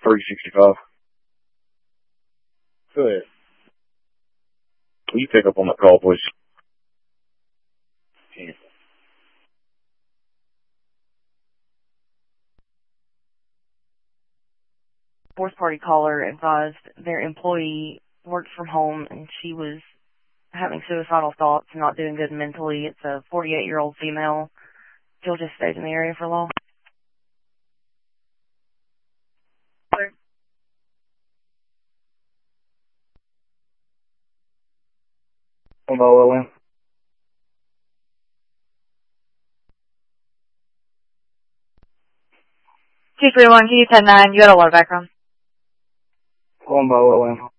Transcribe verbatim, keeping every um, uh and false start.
three sixty-five. Go ahead. Will you pick up on that call, please? Yeah. Fourth party caller advised their employee worked from home and she was having suicidal thoughts and not doing good mentally. It's a forty-eight year old female. Georgia stayed in the area for long. Hello, Owen. two three one, can you ten nine? You got a lot of background. Hello, Owen.